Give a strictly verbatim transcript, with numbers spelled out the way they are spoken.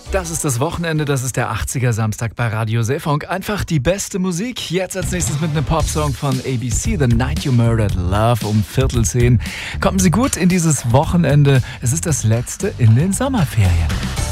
Das ist das Wochenende, das ist der achtziger Samstag bei Radio Seefunk. Einfach die beste Musik. Jetzt als nächstes mit einem Popsong von A B C, The Night You Murdered Love um Viertel zehn. Kommen Sie gut in dieses Wochenende. Es ist das letzte in den Sommerferien.